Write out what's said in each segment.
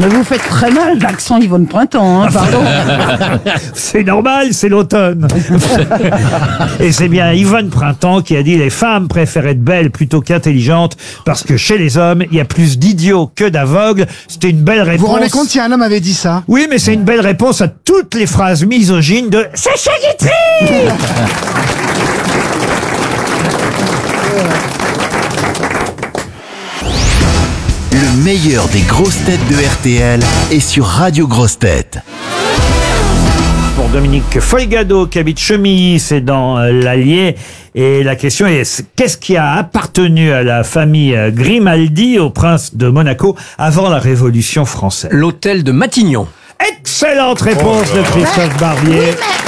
Mais vous faites très mal l'accent Yvonne Printemps, hein, pardon. C'est normal, c'est l'automne. Et c'est bien Yvonne Printemps qui a dit: les femmes préfèrent être belles plutôt qu'intelligentes parce que chez les hommes, il y a plus d'idiots que d'aveugles. C'était une belle réponse. Vous vous rendez compte si un homme avait dit ça? Oui, mais c'est une belle réponse à toutes les phrases misogynes de Sacha Guitry. Le meilleur des grosses têtes de RTL est sur Radio Grosses Têtes. Pour Dominique Folgado qui habite Chemilly, c'est dans l'Allier. Et la question est: qu'est-ce qui a appartenu à la famille Grimaldi, au prince de Monaco, avant la Révolution française? L'hôtel de Matignon. Excellente réponse de Christophe Barbier.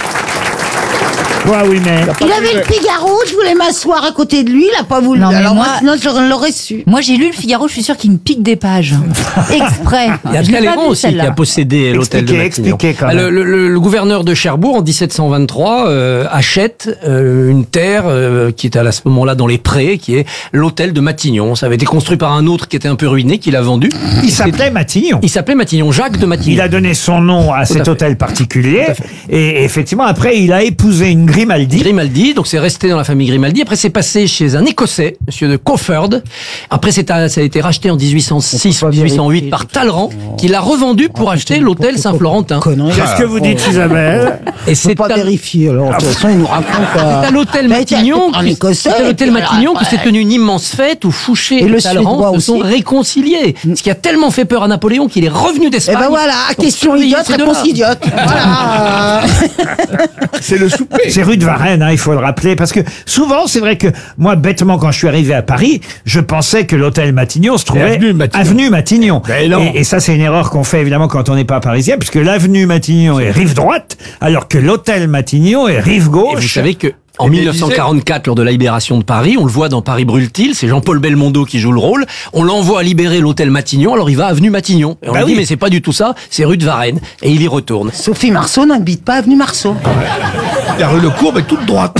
Quoi, oui, mais... Il avait le Figaro, je voulais m'asseoir à côté de lui, il a pas voulu. Non, mais Alors moi, sinon je l'aurais su. Moi, j'ai lu le Figaro, je suis sûre qu'il me pique des pages. Exprès. Il y a Je l'ai pas Talleyrand vu, aussi qui celle-là. a possédé l'hôtel de Matignon. Expliquez quand même. Le gouverneur de Cherbourg, en 1723, achète une terre qui est à ce moment-là dans les prés, qui est l'hôtel de Matignon. Ça avait été construit par un autre qui était un peu ruiné, qui l'a vendu. Il s'appelait Matignon. Il s'appelait Matignon, Jacques de Matignon. Il a donné son nom à cet fait. hôtel particulier. Et effectivement, après, il a épousé une Grimaldi. Donc c'est resté dans la famille Grimaldi. Après, c'est passé chez un Écossais, monsieur de Crawford. Après, ça a été racheté en 1806 ou 1808 par Talleyrand, qui l'a revendu pour acheter l'hôtel Saint-Florentin. Qu'est-ce que vous dites, Isabelle? Et C'est pas vérifié, alors de toute façon il nous raconte c'est à l'hôtel Matignon, en Écossais, c'est à l'hôtel et puis Matignon alors, que s'est tenue une immense fête où Fouché Et le et Talleyrand Suédois se sont aussi. réconciliés. Ce qui a tellement fait peur à Napoléon qu'il est revenu Et d'Espagne. ben voilà, question surveiller idiote, ces réponse deux-là. idiote. Voilà. C'est le souper. C'est rue de Varennes, hein, il faut le rappeler, parce que souvent, c'est vrai que moi, bêtement, quand je suis arrivé à Paris, je pensais que l'hôtel Matignon se trouvait Avenue Matignon. Avenue Matignon. Ben non. Et ça, c'est une erreur qu'on fait évidemment quand on n'est pas parisien, puisque l'avenue Matignon est rive droite, alors que l'hôtel Matignon est rive Et gauche. vous savez que en 1944, lors de la libération de Paris, on le voit dans Paris brûle-t-il, c'est Jean-Paul Belmondo qui joue le rôle. On l'envoie à libérer l'hôtel Matignon, alors il va avenue Matignon. Et on lui dit mais c'est pas du tout ça, c'est rue de Varennes. Et il y retourne. Sophie Marceau n'habite pas avenue Marceau. La rue Le Courbe est toute droite.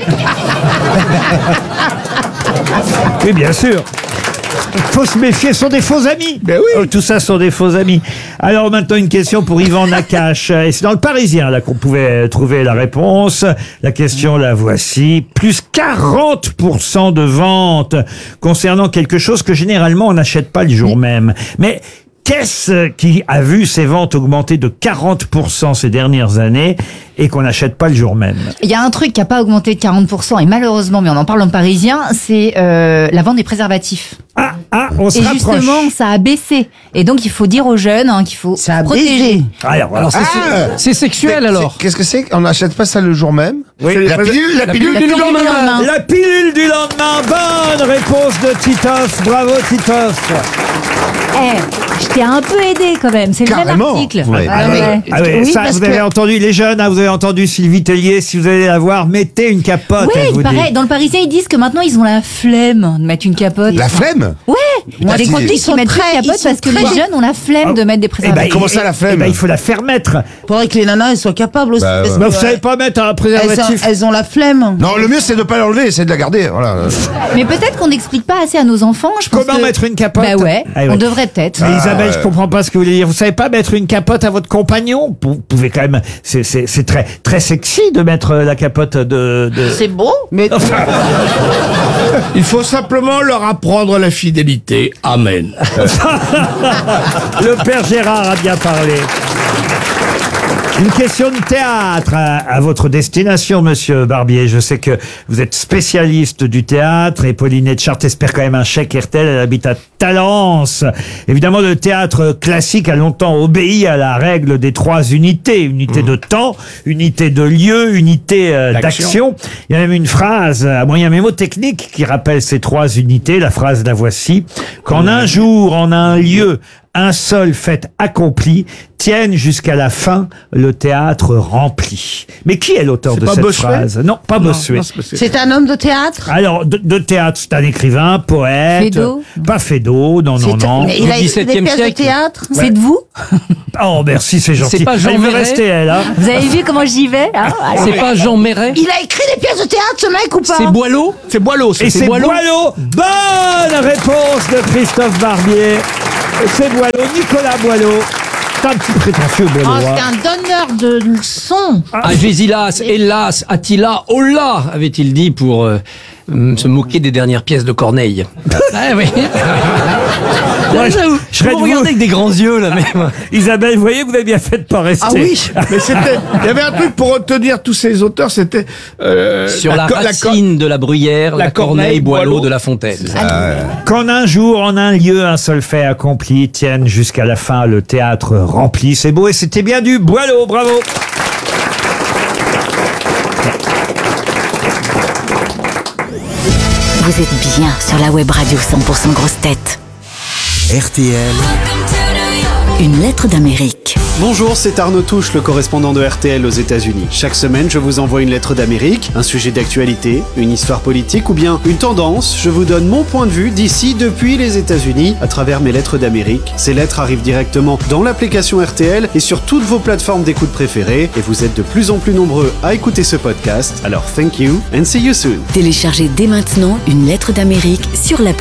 Oui, bien sûr. Faut se méfier, ce sont des faux amis. Ben oui. Tout ça sont des faux amis. Alors maintenant une question pour Yvan Nakache. Et c'est dans le Parisien là qu'on pouvait trouver la réponse. La question la voici. Plus 40% de ventes concernant quelque chose que généralement on n'achète pas le jour même. Mais qu'est-ce qui a vu ses ventes augmenter de 40% ces dernières années et qu'on n'achète pas le jour même? Il y a un truc qui n'a pas augmenté de 40%, et malheureusement, mais on en parle en parisien, c'est la vente des préservatifs. On se Et rapproche. justement, ça a baissé. Et donc, il faut dire aux jeunes qu'il faut Ça a protéger. baisé. Alors, C'est sexuel alors. Qu'est-ce que c'est? On n'achète pas ça le jour même? oui. La pilule La pilule du lendemain. La pilule du lendemain. Bonne réponse de Titoff. Bravo Titoff. Je t'ai un peu aidé quand même. C'est le même Carrément. article. Ouais. Ah oui, Oui, ça, parce vous avez que- entendu les jeunes, hein, vous avez entendu Sylvie Tellier, si vous allez la voir, mettez une capote. Ouais, elle vous il paraît. dit. Dans le Parisien, ils disent que maintenant, ils ont la flemme de mettre une capote. La flemme? Ouais. Moi, Putain, les conduits ils qui sont mettent plus très- de capote ils sont parce que très- les jeunes ont la flemme de mettre des préservatifs. Comment ça, la flemme? Il faut la faire mettre. Faudrait que les nanas elles soient capables aussi. parce Mais que, vous savez pas mettre un préservatif. elles ont la flemme. Non, le mieux c'est de pas l'enlever, c'est de la garder. Voilà. Mais peut-être qu'on n'explique pas assez à nos enfants. Je pense Comment que- mettre une capote? Bah ouais, Ah ouais. on devrait peut-être. Mais Isabelle, je comprends pas ce que vous voulez dire. Vous savez pas mettre une capote à votre compagnon? Vous pouvez quand même. C'est très très sexy de mettre la capote de... C'est beau, mais Il faut simplement leur apprendre la fidélité. Amen. Le père Gérard a bien parlé. Une question de théâtre à votre destination, monsieur Barbier. Je sais que vous êtes spécialiste du théâtre et Pauline Etchart espère quand même un chèque RTL. Elle habite à Talence. Évidemment, le théâtre classique a longtemps obéi à la règle des 3 unités. Unité de temps, unité de lieu, unité d'action. Il y a même une phrase à moyen mémotechnique qui rappelle ces 3 unités. La phrase, la voici. Qu'en un jour, en un lieu, un seul fait accompli, tienne jusqu'à la fin le théâtre rempli. Mais qui est l'auteur de pas cette Bossuet? phrase? Non, pas Bossuet. c'est un homme de théâtre. Alors, de théâtre, c'est un écrivain, poète. Fédot? Pas Fédot, non. Mais il a Du écrit des XVIIe pièces de siècle. théâtre. C'est de vous? Oh, merci, c'est gentil. C'est pas Jean Elle veut Marais rester, elle, hein. Vous avez vu comment j'y vais hein C'est pas Jean Marais? Il a écrit des pièces de théâtre, ce mec ou pas? C'est Boileau? C'est Boileau. Et c'est Boileau. Bonne réponse de Christophe Barbier. C'est Boileau. Boileau, Nicolas Boileau. C'est un petit prétentieux Boileau. Oh, c'est hein. un donneur de leçons. Agésilas, hélas, Attila, Holla, avait-il dit pour se moquer des dernières pièces de Corneille. Ah oui. Ouais, J'avoue, je serais vous de regardez vous. avec des grands yeux là même. Isabelle, vous voyez, vous avez bien fait de pas rester. Ah oui. Mais c'était, il y avait un truc pour retenir tous ces auteurs, c'était Sur la racine de la bruyère, la Corneille, Boileau de la Fontaine. Qu'en un jour, en un lieu, un seul fait accompli, tienne jusqu'à la fin le théâtre rempli. C'est beau et c'était bien du Boileau, bravo. Vous êtes bien sur la web radio 100% grosse tête. RTL, Une lettre d'Amérique. Bonjour, c'est Arnaud Touche, le correspondant de RTL aux États-Unis. Chaque semaine, je vous envoie une lettre d'Amérique, un sujet d'actualité, une histoire politique ou bien une tendance. Je vous donne mon point de vue d'ici, depuis les États-Unis, à travers mes lettres d'Amérique. Ces lettres arrivent directement dans l'application RTL et sur toutes vos plateformes d'écoute préférées. Et vous êtes de plus en plus nombreux à écouter ce podcast. Alors, thank you and see you soon. Téléchargez dès maintenant Une lettre d'Amérique sur l'appli